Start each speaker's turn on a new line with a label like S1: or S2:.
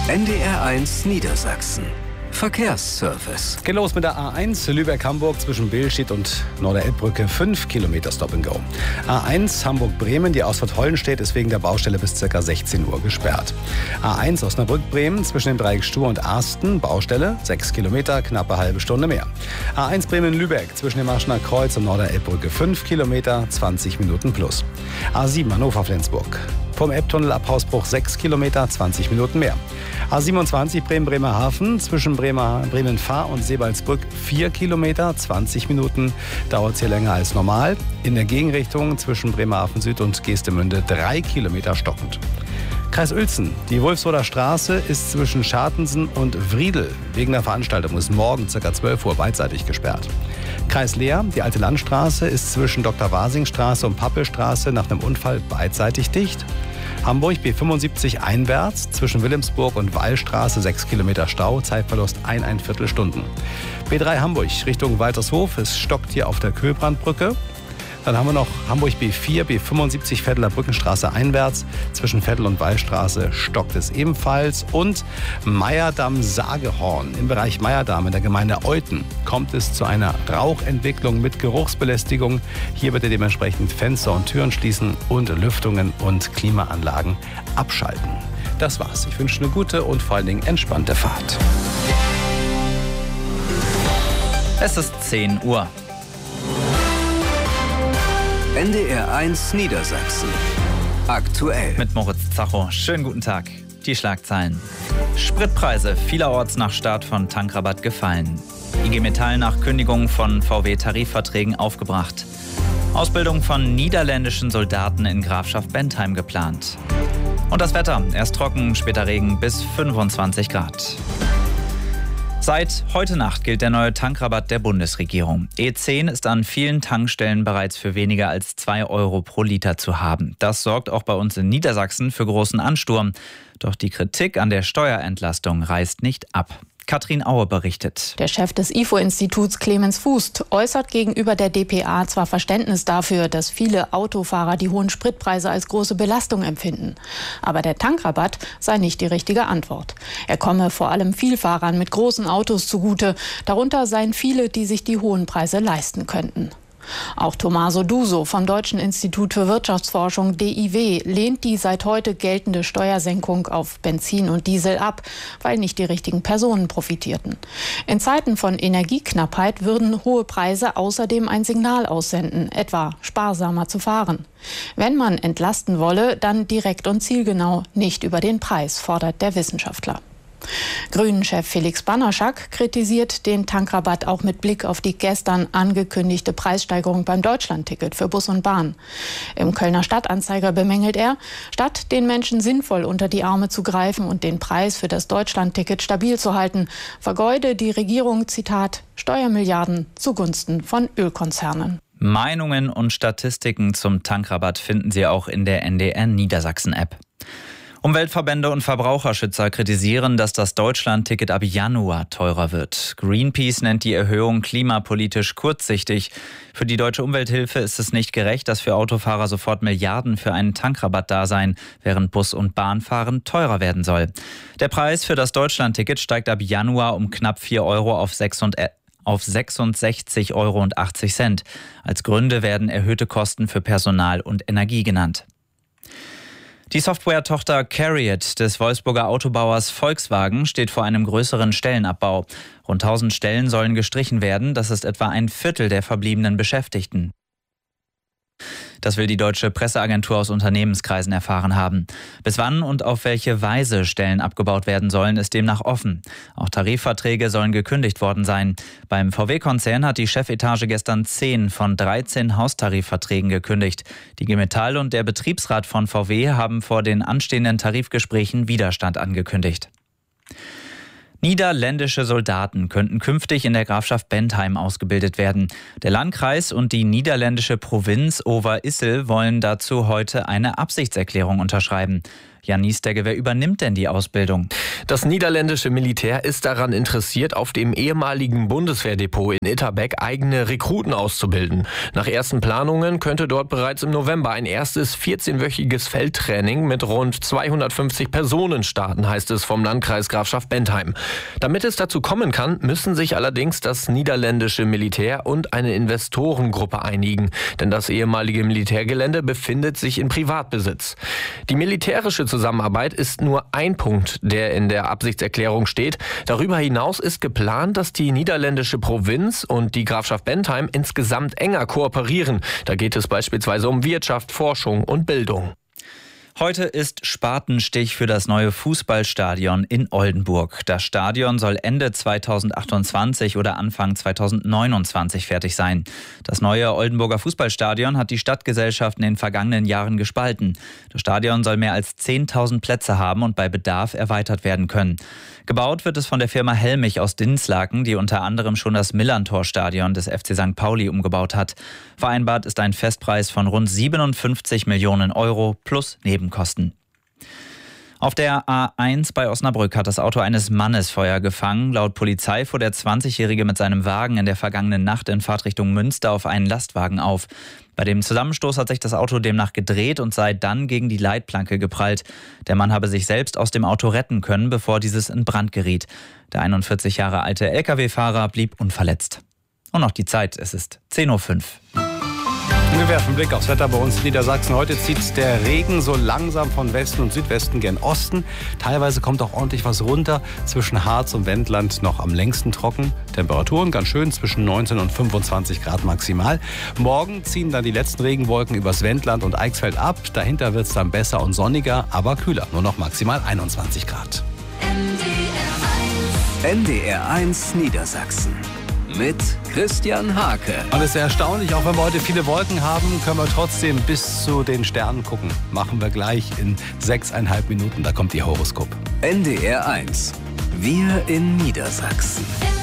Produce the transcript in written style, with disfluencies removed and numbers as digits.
S1: NDR1 Niedersachsen. Verkehrsservice.
S2: Geht los mit der A1 Lübeck-Hamburg zwischen Billstedt und Norderelbbrücke. 5 Kilometer Stop and Go. A1 Hamburg-Bremen, die Ausfahrt Hollenstedt ist wegen der Baustelle bis ca. 16 Uhr gesperrt. A1 Osnabrück-Bremen zwischen dem Dreieck Stur und Arsten, Baustelle, 6 Kilometer, knappe halbe Stunde mehr. A1 Bremen-Lübeck zwischen dem Aschener Kreuz und Norderelbbrücke. 5 Kilometer, 20 Minuten plus. A7 Hannover-Flensburg. Vom Elbtunnel ab Hausbruch 6 Kilometer, 20 Minuten mehr. A27 Bremen-Bremerhaven zwischen Bremen-Fahr und Sebalsbrück 4 Kilometer, 20 Minuten. Dauert es hier länger als normal. In der Gegenrichtung zwischen Bremerhaven Süd und Geestemünde 3 Kilometer stockend. Kreis Uelzen. Die Wolfsroder Straße ist zwischen Schartensen und Wriedel wegen der Veranstaltung ist morgen ca. 12 Uhr beidseitig gesperrt. Kreis Leer. Die Alte Landstraße ist zwischen Dr. Wasing-Straße und Pappelstraße nach einem Unfall beidseitig dicht. Hamburg B75 einwärts zwischen Wilhelmsburg und Wallstraße 6 Kilometer Stau, Zeitverlust 1,25 Stunden. B3 Hamburg Richtung Waltershof, es stockt hier auf der Köhlbrandbrücke. Dann haben wir noch Hamburg B4, B75 Vetteler Brückenstraße einwärts. Zwischen Vettel und Wallstraße stockt es ebenfalls. Und Meyerdamm-Sagehorn. Im Bereich Meyerdamm in der Gemeinde Euthen kommt es zu einer Rauchentwicklung mit Geruchsbelästigung. Hier bitte dementsprechend Fenster und Türen schließen und Lüftungen und Klimaanlagen abschalten. Das war's. Ich wünsche eine gute und vor allen Dingen entspannte Fahrt.
S3: Es ist 10 Uhr.
S1: NDR1 Niedersachsen. Aktuell.
S3: Mit Moritz Zacho. Schönen guten Tag. Die Schlagzeilen. Spritpreise vielerorts nach Start von Tankrabatt gefallen. IG Metall nach Kündigung von VW-Tarifverträgen aufgebracht. Ausbildung von niederländischen Soldaten in Grafschaft Bentheim geplant. Und das Wetter. Erst trocken, später Regen bis 25 Grad. Seit heute Nacht gilt der neue Tankrabatt der Bundesregierung. E10 ist an vielen Tankstellen bereits für weniger als 2 Euro pro Liter zu haben. Das sorgt auch bei uns in Niedersachsen für großen Ansturm. Doch die Kritik an der Steuerentlastung reißt nicht ab. Katrin Aue berichtet.
S4: Der Chef des IFO-Instituts Clemens Fußt äußert gegenüber der dpa zwar Verständnis dafür, dass viele Autofahrer die hohen Spritpreise als große Belastung empfinden. Aber der Tankrabatt sei nicht die richtige Antwort. Er komme vor allem Vielfahrern mit großen Autos zugute. Darunter seien viele, die sich die hohen Preise leisten könnten. Auch Tommaso Duso vom Deutschen Institut für Wirtschaftsforschung DIW lehnt die seit heute geltende Steuersenkung auf Benzin und Diesel ab, weil nicht die richtigen Personen profitierten. In Zeiten von Energieknappheit würden hohe Preise außerdem ein Signal aussenden, etwa sparsamer zu fahren. Wenn man entlasten wolle, dann direkt und zielgenau, nicht über den Preis, fordert der Wissenschaftler. Grünen-Chef Felix Banaszak kritisiert den Tankrabatt auch mit Blick auf die gestern angekündigte Preissteigerung beim Deutschlandticket für Bus und Bahn. Im Kölner Stadtanzeiger bemängelt er, statt den Menschen sinnvoll unter die Arme zu greifen und den Preis für das Deutschlandticket stabil zu halten, vergeude die Regierung, Zitat, Steuermilliarden zugunsten von Ölkonzernen.
S3: Meinungen und Statistiken zum Tankrabatt finden Sie auch in der NDR Niedersachsen-App. Umweltverbände und Verbraucherschützer kritisieren, dass das Deutschlandticket ab Januar teurer wird. Greenpeace nennt die Erhöhung klimapolitisch kurzsichtig. Für die Deutsche Umwelthilfe ist es nicht gerecht, dass für Autofahrer sofort Milliarden für einen Tankrabatt da seien, während Bus- und Bahnfahren teurer werden soll. Der Preis für das Deutschlandticket steigt ab Januar um knapp 4 Euro auf 66,80 Euro. Als Gründe werden erhöhte Kosten für Personal und Energie genannt. Die Software-Tochter CARIAD des Wolfsburger Autobauers Volkswagen steht vor einem größeren Stellenabbau. Rund 1000 Stellen sollen gestrichen werden, das ist etwa ein Viertel der verbliebenen Beschäftigten. Das will die deutsche Presseagentur aus Unternehmenskreisen erfahren haben. Bis wann und auf welche Weise Stellen abgebaut werden sollen, ist demnach offen. Auch Tarifverträge sollen gekündigt worden sein. Beim VW-Konzern hat die Chefetage gestern 10 von 13 Haustarifverträgen gekündigt. Die IG Metall und der Betriebsrat von VW haben vor den anstehenden Tarifgesprächen Widerstand angekündigt. Niederländische Soldaten könnten künftig in der Grafschaft Bentheim ausgebildet werden. Der Landkreis und die niederländische Provinz Over-Issel wollen dazu heute eine Absichtserklärung unterschreiben. Jan Niestegge, wer übernimmt denn die Ausbildung?
S5: Das niederländische Militär ist daran interessiert, auf dem ehemaligen Bundeswehrdepot in Itterbeck eigene Rekruten auszubilden. Nach ersten Planungen könnte dort bereits im November ein erstes 14-wöchiges Feldtraining mit rund 250 Personen starten, heißt es vom Landkreis Grafschaft-Bentheim. Damit es dazu kommen kann, müssen sich allerdings das niederländische Militär und eine Investorengruppe einigen, denn das ehemalige Militärgelände befindet sich in Privatbesitz. Die militärische Zusammenarbeit ist nur ein Punkt, der in der Absichtserklärung steht. Darüber hinaus ist geplant, dass die niederländische Provinz und die Grafschaft Bentheim insgesamt enger kooperieren. Da geht es beispielsweise um Wirtschaft, Forschung und Bildung.
S3: Heute ist Spatenstich für das neue Fußballstadion in Oldenburg. Das Stadion soll Ende 2028 oder Anfang 2029 fertig sein. Das neue Oldenburger Fußballstadion hat die Stadtgesellschaft in den vergangenen Jahren gespalten. Das Stadion soll mehr als 10.000 Plätze haben und bei Bedarf erweitert werden können. Gebaut wird es von der Firma Helmich aus Dinslaken, die unter anderem schon das Millerntor-Stadion des FC St. Pauli umgebaut hat. Vereinbart ist ein Festpreis von rund 57 Millionen Euro plus Nebenkosten. Auf der A1 bei Osnabrück hat das Auto eines Mannes Feuer gefangen. Laut Polizei fuhr der 20-Jährige mit seinem Wagen in der vergangenen Nacht in Fahrtrichtung Münster auf einen Lastwagen auf. Bei dem Zusammenstoß hat sich das Auto demnach gedreht und sei dann gegen die Leitplanke geprallt. Der Mann habe sich selbst aus dem Auto retten können, bevor dieses in Brand geriet. Der 41 Jahre alte Lkw-Fahrer blieb unverletzt. Und noch die Zeit, es ist 10:05 Uhr.
S2: Wir werfen einen Blick aufs Wetter bei uns in Niedersachsen. Heute zieht der Regen so langsam von Westen und Südwesten gen Osten. Teilweise kommt auch ordentlich was runter. Zwischen Harz und Wendland noch am längsten trocken. Temperaturen ganz schön zwischen 19 und 25 Grad maximal. Morgen ziehen dann die letzten Regenwolken übers Wendland und Eichsfeld ab. Dahinter wird es dann besser und sonniger, aber kühler. Nur noch maximal 21 Grad.
S1: NDR1 Niedersachsen mit Christian Hake.
S2: Und es ist erstaunlich, auch wenn wir heute viele Wolken haben, können wir trotzdem bis zu den Sternen gucken. Machen wir gleich in 6,5 Minuten, da kommt Ihr Horoskop.
S1: NDR1, wir in Niedersachsen.